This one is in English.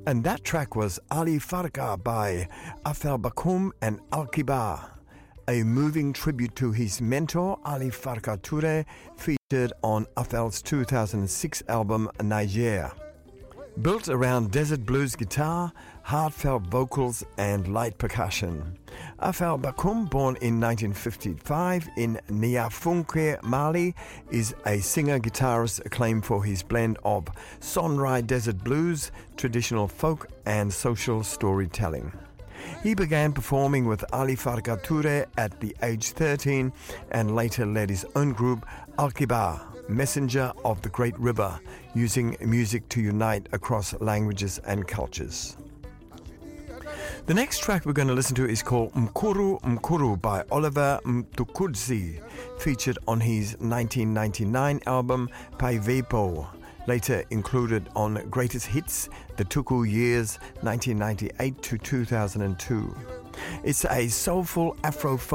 And that track was Ali Farka by Afel Bakum and Al-Kibar, a moving tribute to his mentor Ali Farka Touré, featured on Afel's 2006 album Niger. Built around desert blues guitar, heartfelt vocals and light percussion. Afel Bakum, born in 1955 in Niafunke, Mali, is a singer-guitarist acclaimed for his blend of Sonrai desert blues, traditional folk and social storytelling. He began performing with Ali Farka Touré at the age 13 and later led his own group, Al-Kibar, Messenger of the Great River, using music to unite across languages and cultures. The next track we're going to listen to is called Mkuru Mkuru by Oliver Mtukudzi, featured on his 1999 album Paivepo, later included on Greatest Hits, the Tuku years 1998 to 2002. It's a soulful Afro